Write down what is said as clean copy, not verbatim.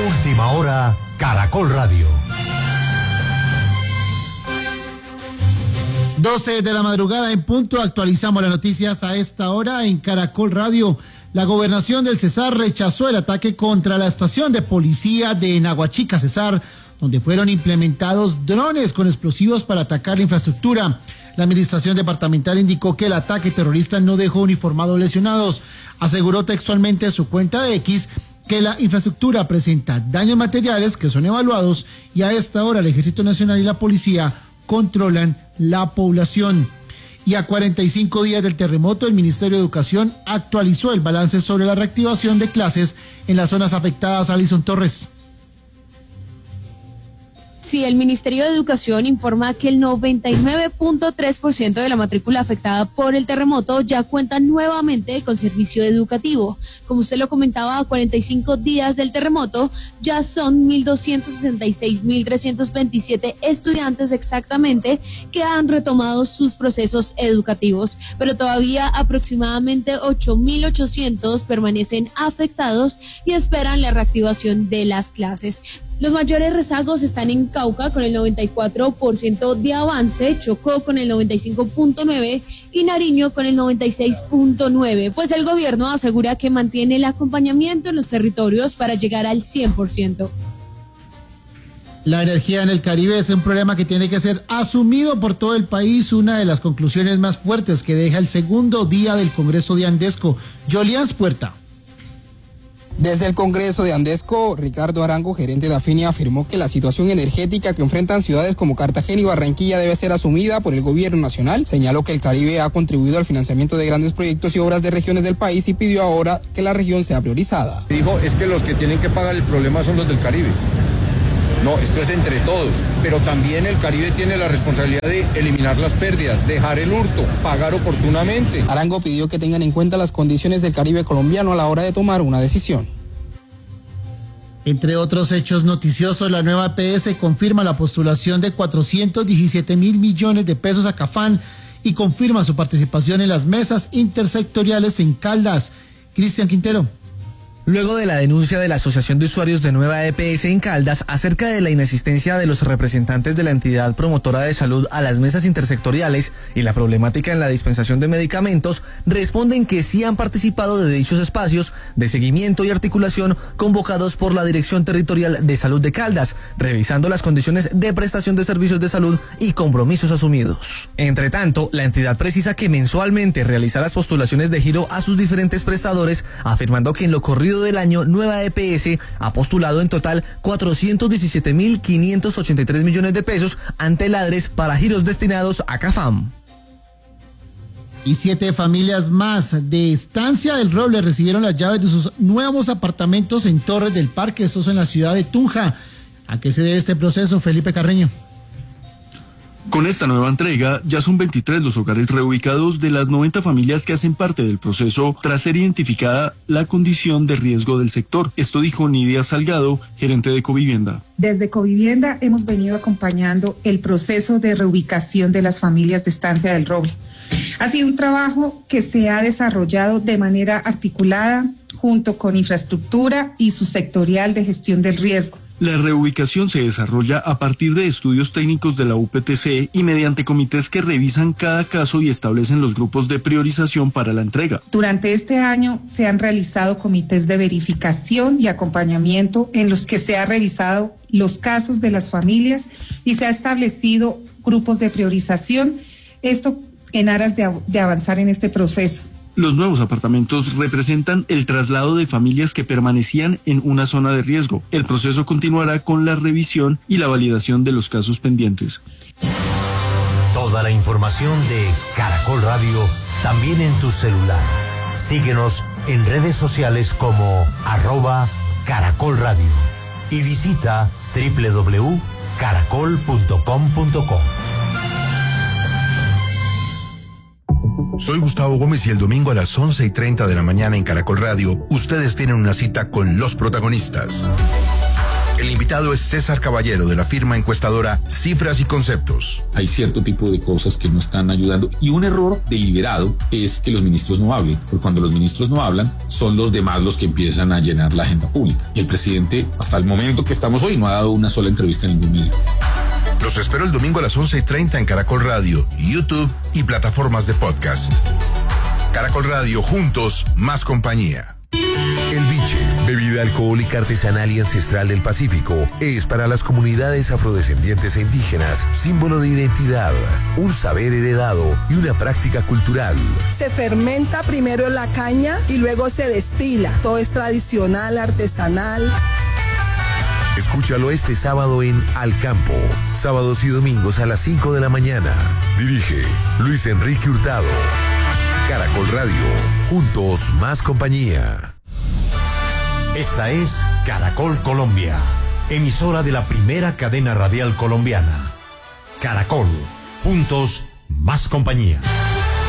Última hora, Caracol Radio. 12 de la madrugada en punto, actualizamos las noticias a esta hora en Caracol Radio. La gobernación del Cesar rechazó el ataque contra la estación de policía de Naguachica, Cesar, donde fueron implementados drones con explosivos para atacar la infraestructura. La administración departamental indicó que el ataque terrorista no dejó uniformados lesionados. Aseguró textualmente en su cuenta de X que la infraestructura presenta daños materiales que son evaluados y a esta hora el Ejército Nacional y la Policía controlan la población. Y a 45 días del terremoto, el Ministerio de Educación actualizó el balance sobre la reactivación de clases en las zonas afectadas. Alison Torres. Sí, el Ministerio de Educación informa que el 99.3% de la matrícula afectada por el terremoto ya cuenta nuevamente con servicio educativo. Como usted lo comentaba, a 45 días del terremoto ya son 1.266.327 estudiantes exactamente que han retomado sus procesos educativos, pero todavía aproximadamente 8.800 permanecen afectados y esperan la reactivación de las clases. Los mayores rezagos están en Cauca con el 94% de avance, Chocó con el 95.9% y Nariño con el 96.9%, pues el gobierno asegura que mantiene el acompañamiento en los territorios para llegar al 100%. La energía en el Caribe es un problema que tiene que ser asumido por todo el país, una de las conclusiones más fuertes que deja el segundo día del Congreso de Andesco. Jolians Puerta. Desde el Congreso de Andesco, Ricardo Arango, gerente de Afinia, afirmó que la situación energética que enfrentan ciudades como Cartagena y Barranquilla debe ser asumida por el gobierno nacional. Señaló que el Caribe ha contribuido al financiamiento de grandes proyectos y obras de regiones del país y pidió ahora que la región sea priorizada. Dijo, es que los que tienen que pagar el problema son los del Caribe. No, esto es entre todos, pero también el Caribe tiene la responsabilidad de eliminar las pérdidas, dejar el hurto, pagar oportunamente. Arango pidió que tengan en cuenta las condiciones del Caribe colombiano a la hora de tomar una decisión. Entre otros hechos noticiosos, la nueva EPS confirma la postulación de 417.000 millones de pesos a Cafán y confirma su participación en las mesas intersectoriales en Caldas. Cristian Quintero. Luego de la denuncia de la Asociación de Usuarios de Nueva EPS en Caldas acerca de la inasistencia de los representantes de la entidad promotora de salud a las mesas intersectoriales y la problemática en la dispensación de medicamentos, responden que sí han participado de dichos espacios de seguimiento y articulación convocados por la Dirección Territorial de Salud de Caldas, revisando las condiciones de prestación de servicios de salud y compromisos asumidos. Entre tanto, la entidad precisa que mensualmente realiza las postulaciones de giro a sus diferentes prestadores, afirmando que en lo corrido del año Nueva EPS ha postulado en total 417.583 millones de pesos ante Ladres para giros destinados a Cafam. Y 7 familias más de Estancia del Roble recibieron las llaves de sus nuevos apartamentos en Torres del Parque, estos en la ciudad de Tunja. ¿A qué se debe este proceso, Felipe Carreño? Con esta nueva entrega, ya son 23 los hogares reubicados de las 90 familias que hacen parte del proceso tras ser identificada la condición de riesgo del sector. Esto dijo Nidia Salgado, gerente de Covivienda. Desde Covivienda hemos venido acompañando el proceso de reubicación de las familias de Estancia del Roble. Ha sido un trabajo que se ha desarrollado de manera articulada junto con infraestructura y subsectorial de gestión del riesgo. La reubicación se desarrolla a partir de estudios técnicos de la UPTC y mediante comités que revisan cada caso y establecen los grupos de priorización para la entrega. Durante este año se han realizado comités de verificación y acompañamiento en los que se ha revisado los casos de las familias y se ha establecido grupos de priorización, esto en aras de avanzar en este proceso. Los nuevos apartamentos representan el traslado de familias que permanecían en una zona de riesgo. El proceso continuará con la revisión y la validación de los casos pendientes. Toda la información de Caracol Radio también en tu celular. Síguenos en redes sociales como @Caracol Radio y visita www.caracol.com.co. Soy Gustavo Gómez y el domingo a las 11:30 de la mañana en Caracol Radio, ustedes tienen una cita con los protagonistas. El invitado es César Caballero, de la firma encuestadora Cifras y Conceptos. Hay cierto tipo de cosas que no están ayudando, y un error deliberado es que los ministros no hablen, porque cuando los ministros no hablan, son los demás los que empiezan a llenar la agenda pública. Y el presidente, hasta el momento que estamos hoy, no ha dado una sola entrevista en ningún medio. Los espero el domingo a las 11:30 en Caracol Radio, YouTube y plataformas de podcast. Caracol Radio, juntos, más compañía. El biche, bebida alcohólica artesanal y ancestral del Pacífico, es para las comunidades afrodescendientes e indígenas símbolo de identidad, un saber heredado y una práctica cultural. Se fermenta primero la caña y luego se destila. Todo es tradicional, artesanal. Escúchalo este sábado en Al Campo, sábados y domingos a las 5 de la mañana. Dirige Luis Enrique Hurtado. Caracol Radio, juntos más compañía. Esta es Caracol Colombia, emisora de la primera cadena radial colombiana. Caracol, juntos más compañía.